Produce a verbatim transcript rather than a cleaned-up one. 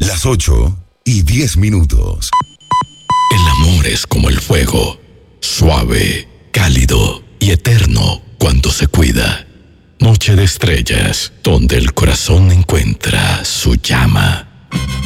Las ocho y diez minutos. El amor es como el fuego, suave, cálido y eterno cuando se cuida. Noche de estrellas, donde el corazón encuentra su llama.